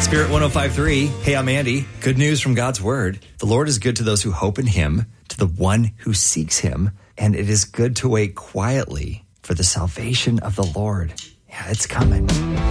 Spirit 105.3. Hey, I'm Andy. Good news from God's Word. The Lord is good to those who hope in Him, to the one who seeks Him, and it is good to wait quietly for the salvation of the Lord. Yeah, it's coming.